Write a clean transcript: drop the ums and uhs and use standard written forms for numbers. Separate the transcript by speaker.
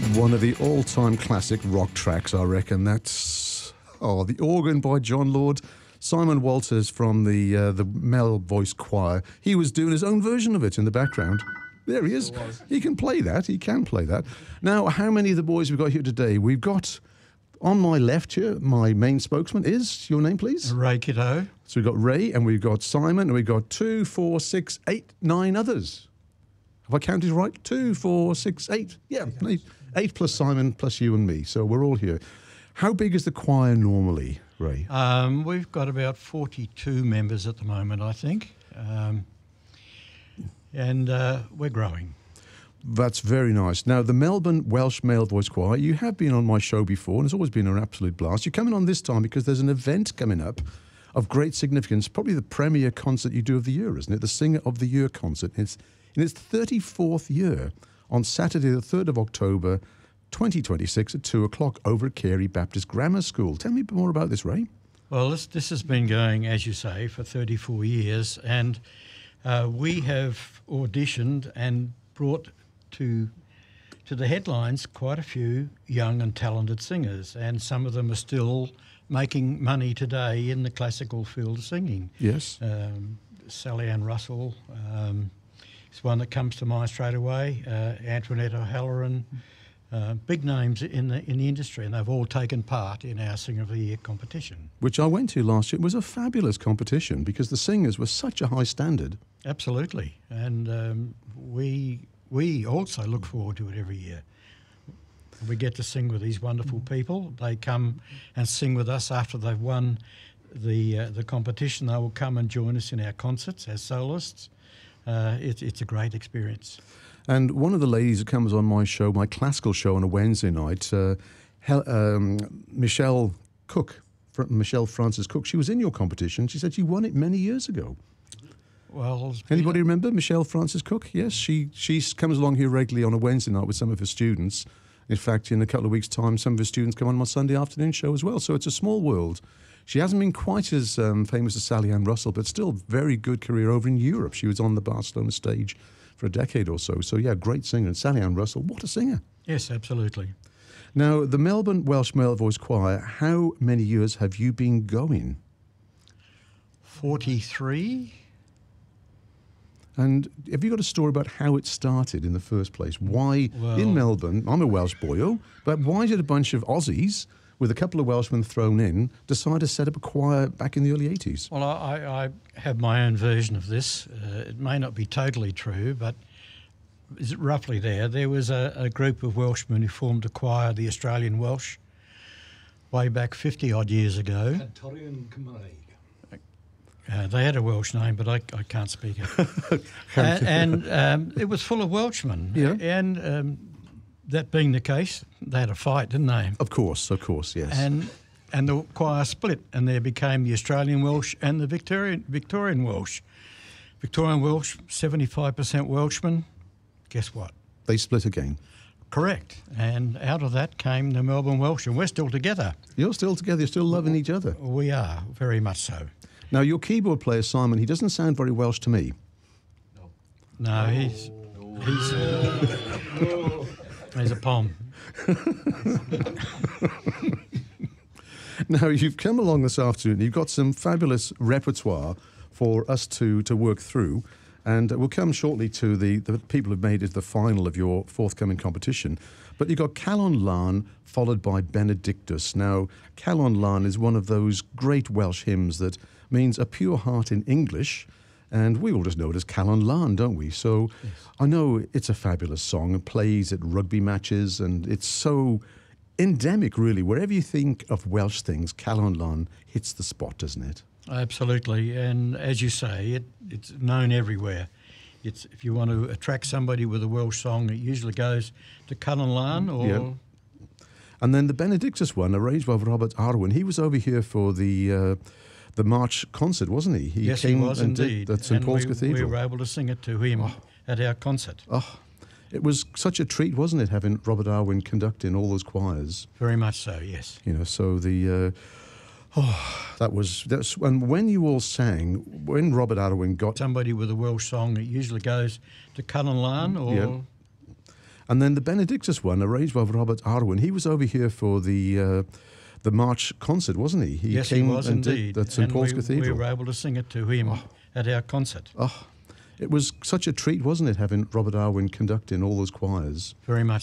Speaker 1: One of the all-time classic rock tracks, I reckon. That's The Organ by John Lord. Simon Walters from the Mel Voice Choir. He was doing his own version of it in the background. There he is. He can play that. He can play that. Now, how many of the boys we've got here today? We've got, on my left here, my main spokesman is, your name please?
Speaker 2: Ray Kitto.
Speaker 1: So we've got Ray, and we've got Simon, and we've got 2, 4, 6, 8, 9 others. Have I counted right? 2, 4, 6, 8. Yeah, 8 plus Simon plus you and me. So we're all here. How big is the choir normally, Ray?
Speaker 2: We've got about 42 members at the moment, I think. And we're growing.
Speaker 1: That's very nice. Now, the Melbourne Welsh Male Voice Choir, you have been on my show before, and it's always been an absolute blast. You're coming on this time because there's an event coming up of great significance, probably the premier concert you do of the year, isn't it? The Singer of the Year concert. It's in its 34th year on Saturday, the 3rd of October, 2026 at 2 o'clock over at Carey Baptist Grammar School. Tell me more about this, Ray.
Speaker 2: Well, this has been going, as you say, for 34 years, and we have auditioned and brought to the headlines quite a few young and talented singers, and some of them are still making money today in the classical field of singing.
Speaker 1: Yes.
Speaker 2: Sally Ann Russell is one that comes to mind straight away. Antoinette O'Halloran, big names in the industry, and they've all taken part in our Singer of the Year competition. Which
Speaker 1: I went to last year. It was a fabulous competition because the singers were such a high standard.
Speaker 2: Absolutely, and we also look forward to it every year. We get to sing with these wonderful people. They come and sing with us after they've won the competition. They will come and join us in our concerts as soloists. It's a great experience.
Speaker 1: And one of the ladies that comes on my show, my classical show on a Wednesday night, Michelle Frances Cook, she was in your competition. She said she won it many years ago.
Speaker 2: Well,
Speaker 1: anybody remember Michelle Frances Cook? Yes, she comes along here regularly on a Wednesday night with some of her students. In fact, in a couple of weeks' time, some of her students come on my Sunday afternoon show as well. So it's a small world. She hasn't been quite as famous as Sally Ann Russell, but still very good career over in Europe. She was on the Barcelona stage for a decade or so. So, yeah, great singer. And Sally Ann Russell, what a singer.
Speaker 2: Yes, absolutely.
Speaker 1: Now, the Melbourne Welsh Male Voice Choir, how many years have you been going?
Speaker 2: 43.
Speaker 1: And have you got a story about how it started in the first place? Why, in Melbourne, I'm a Welsh boyo, but why did a bunch of Aussies, with a couple of Welshmen thrown in, decide to set up a choir back in the early 80s?
Speaker 2: Well, I have my own version of this. It may not be totally true, but is roughly there. There was a group of Welshmen who formed a choir, the Australian Welsh, way back 50-odd years ago.
Speaker 3: Cantorian Cymraeg.
Speaker 2: They had a Welsh name, but I can't speak it. and it was full of Welshmen.
Speaker 1: Yeah.
Speaker 2: And that being the case, they had a fight, didn't they?
Speaker 1: Of course, yes.
Speaker 2: And the choir split, and there became the Australian Welsh and the Victorian Welsh. Victorian Welsh, 75% Welshman. Guess what?
Speaker 1: They split again.
Speaker 2: Correct. And out of that came the Melbourne Welsh, and we're still together.
Speaker 1: You're still together? You're still loving each other?
Speaker 2: We are, very much so.
Speaker 1: Now, your keyboard player, Simon, he doesn't sound very Welsh to me.
Speaker 2: No, he's a pom.
Speaker 1: Now, you've come along this afternoon. You've got some fabulous repertoire for us to work through. And we'll come shortly to the people who've made it the final of your forthcoming competition. But you've got Calon Lan, followed by Benedictus. Now, Calon Lan is one of those great Welsh hymns that means a pure heart in English, and we all just know it as Calon Lan, don't we? So yes. I know it's a fabulous song. It plays at rugby matches, and it's so endemic, really. Wherever you think of Welsh things, Calon Lan hits the spot, doesn't it?
Speaker 2: Absolutely, and as you say, it's known everywhere. If you want to attract somebody with a Welsh song, it usually goes to Calon Lan or...
Speaker 1: Yeah. And then the Benedictus one, arranged by Robert Arwen, he was over here for the March concert, wasn't he?
Speaker 2: Yes, he was indeed.
Speaker 1: At St Paul's Cathedral.
Speaker 2: We were able to sing it to him at our concert.
Speaker 1: Oh, it was such a treat, wasn't it, having Robert Arwen conducting all those choirs?
Speaker 2: Very much so, yes.
Speaker 1: You know, so and when you all sang, when Robert Arwen got...
Speaker 2: Somebody with a Welsh song, it usually goes to Calon Lan or... Yeah.
Speaker 1: And then the Benedictus one, arranged by Robert Arwen, he was over here for the March concert, wasn't he?
Speaker 2: Yes, he was indeed.
Speaker 1: At St. Paul's Cathedral.
Speaker 2: We were able to sing it to him at our concert.
Speaker 1: Oh, it was such a treat, wasn't it, having Robert Arwen conducting all those choirs?
Speaker 2: Very much.